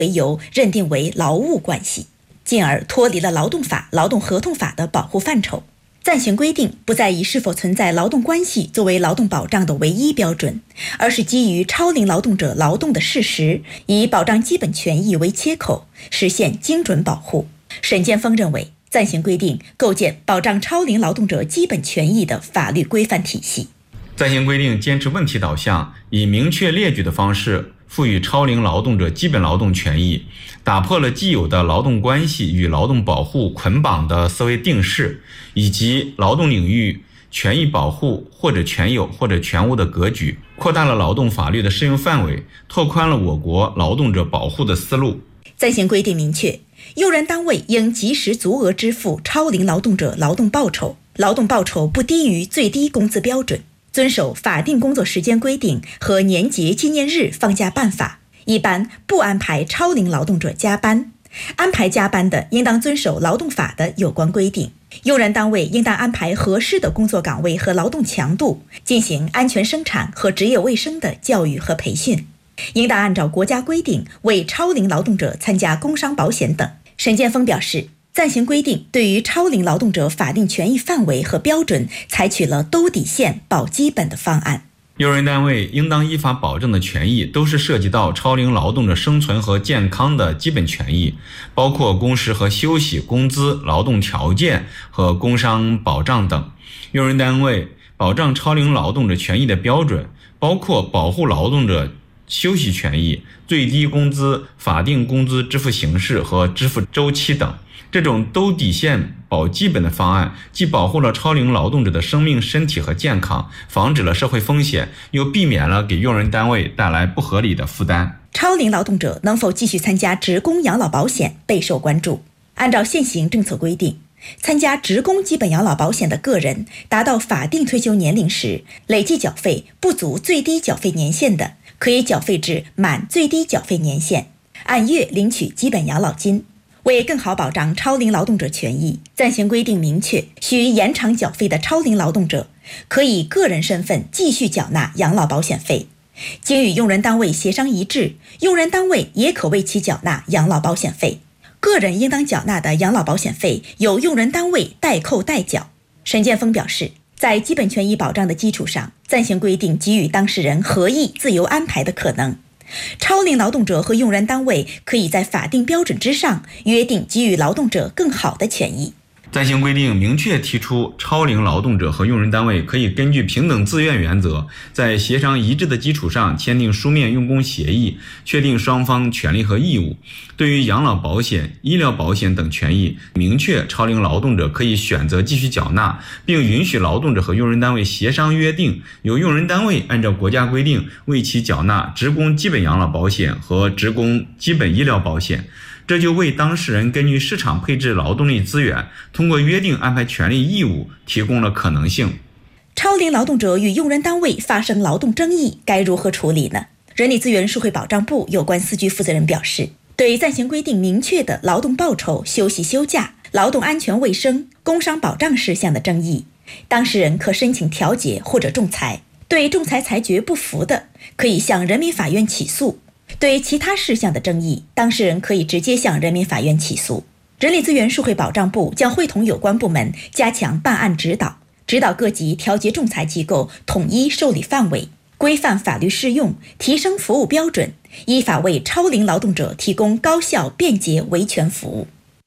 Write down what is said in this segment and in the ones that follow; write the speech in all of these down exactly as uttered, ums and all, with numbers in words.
为由认定为劳务关系，进而脱离了劳动法、劳动合同法的保护范畴。暂行规定不再以是否存在劳动关系作为劳动保障的唯一标准，而是基于超龄劳动者劳动的事实，以保障基本权益为切口，实现精准保护。沈建峰认为，暂行规定构建保障超龄劳动者基本权益的法律规范体系。 暂行规定坚持问题导向，以明确列举的方式赋予超龄劳动者基本劳动权益，打破了既有的劳动关系与劳动保护捆绑的思维定式，以及劳动领域权益保护或者全有或者全无的格局，扩大了劳动法律的适用范围，拓宽了我国劳动者保护的思路。 暂行规定明确，用人单位应及时足额支付超龄劳动者劳动报酬，劳动报酬不低于最低工资标准，遵守法定工作时间规定和年节纪念日放假办法，一般不安排超龄劳动者加班，安排加班的应当遵守劳动法的有关规定。用人单位应当安排合适的工作岗位和劳动强度，进行安全生产和职业卫生的教育和培训，应当按照国家规定为超龄劳动者参加工伤保险等。沈建峰表示，暂行规定对于超龄劳动者法定权益范围和标准采取了兜底线保基本的方案。 用人单位应当依法保证的权益都是涉及到超龄劳动者生存和健康的基本权益，包括工时和休息、工资、劳动条件和工伤保障等。用人单位保障超龄劳动者权益的标准包括保护劳动者休息权益、最低工资、法定工资支付形式和支付周期等。这种兜底线保基本的方案，既保护了超龄劳动者的生命、身体和健康，防止了社会风险，又避免了给用人单位带来不合理的负担。 超龄劳动者能否继续参加职工养老保险备受关注。按照现行政策规定，参加职工基本养老保险的个人达到法定退休年龄时，累计缴费不足最低缴费年限的，可以缴费至满最低缴费年限，按月领取基本养老金。为更好保障超龄劳动者权益，暂行规定明确，需延长缴费的超龄劳动者可以个人身份继续缴纳养老保险费，经与用人单位协商一致，用人单位也可为其缴纳养老保险费。个人应当缴纳的养老保险费由用人单位代扣代缴。沈建峰表示，在基本权益保障的基础上，暂行规定给予当事人合意自由安排的可能。超龄劳动者和用人单位可以在法定标准之上约定给予劳动者更好的权益。 暂行规定明确提出，超龄劳动者和用人单位可以根据平等自愿原则，在协商一致的基础上签订书面用工协议，确定双方权利和义务。对于养老保险、医疗保险等权益，明确超龄劳动者可以选择继续缴纳，并允许劳动者和用人单位协商约定，由用人单位按照国家规定为其缴纳职工基本养老保险和职工基本医疗保险。这就为当事人根据市场配置劳动力资源，通过约定安排权利义务提供了可能性。 超龄劳动者与用人单位发生劳动争议，该如何处理呢？人力资源社会保障部有关司局负责人表示，对暂行规定明确的劳动报酬、休息休假、劳动安全卫生、工伤保障事项的争议，当事人可申请调解或者仲裁。对仲裁裁决不服的，可以向人民法院起诉。对其他事项的争议，当事人可以直接向人民法院起诉。人力资源社会保障部将会同有关部门加强办案指导，指导各级调解仲裁机构统一受理范围，规范法律适用，提升服务标准，依法为超龄劳动者提供高效便捷维权服务。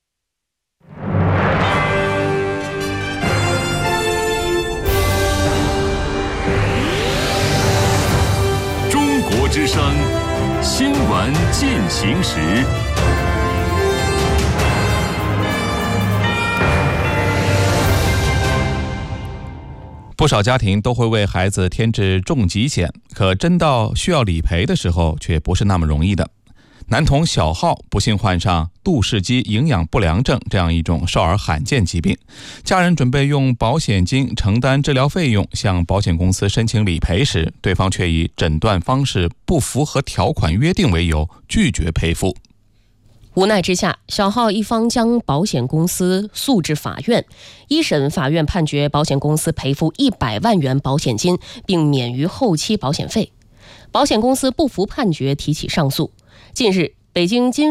中国之声新闻进行时。 不少家庭都会为孩子添置重疾险，可真到需要理赔的时候，却不是那么容易的。男童小浩不幸患上杜氏肌营养不良症这样一种少儿罕见疾病，家人准备用保险金承担治疗费用，向保险公司申请理赔时，对方却以诊断方式不符合条款约定为由拒绝赔付。 无奈之下，小浩一方将保险公司诉至法院，一审法院判决保险公司赔付一百万元保险金，并免于后期保险费。保险公司不服判决，提起上诉。近日，北京金